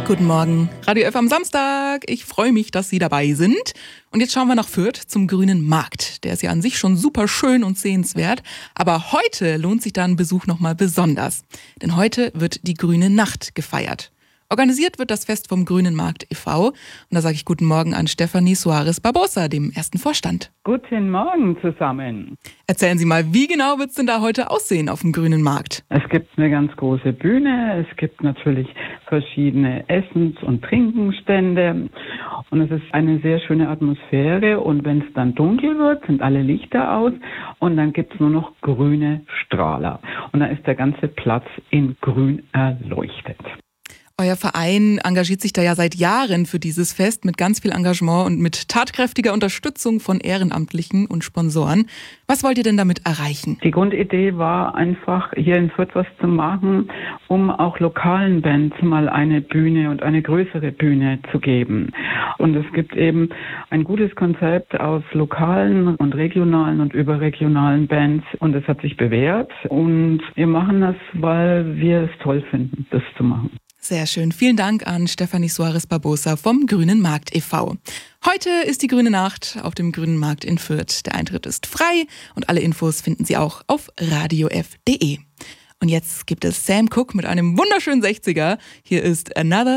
Guten Morgen, Radio F am Samstag. Ich freue mich, dass Sie dabei sind. Und jetzt schauen wir nach Fürth zum Grünen Markt. Der ist ja an sich schon super schön und sehenswert. Aber heute lohnt sich da ein Besuch nochmal besonders. Denn heute wird die Grüne Nacht gefeiert. Organisiert wird das Fest vom Grünen Markt e.V. Und da sage ich guten Morgen an Stefanie Soares Barbosa, dem ersten Vorstand. Guten Morgen zusammen. Erzählen Sie mal, wie genau wird es denn da heute aussehen auf dem Grünen Markt? Es gibt eine ganz große Bühne, es gibt natürlich verschiedene Essens- und Trinkenstände und es ist eine sehr schöne Atmosphäre und wenn es dann dunkel wird, sind alle Lichter aus und dann gibt es nur noch grüne Strahler und dann ist der ganze Platz in grün erleuchtet. Euer Verein engagiert sich da ja seit Jahren für dieses Fest mit ganz viel Engagement und mit tatkräftiger Unterstützung von Ehrenamtlichen und Sponsoren. Was wollt ihr denn damit erreichen? Die Grundidee war einfach, hier in Fürth was zu machen, um auch lokalen Bands mal eine Bühne und eine größere Bühne zu geben. Und es gibt eben ein gutes Konzept aus lokalen und regionalen und überregionalen Bands und es hat sich bewährt. Und wir machen das, weil wir es toll finden, das zu machen. Sehr schön. Vielen Dank an Stefanie Soares Barbosa vom Grünen Markt e.V. Heute ist die Grüne Nacht auf dem Grünen Markt in Fürth. Der Eintritt ist frei und alle Infos finden Sie auch auf radiof.de. Und jetzt gibt es Sam Cooke mit einem wunderschönen 60er. Hier ist Another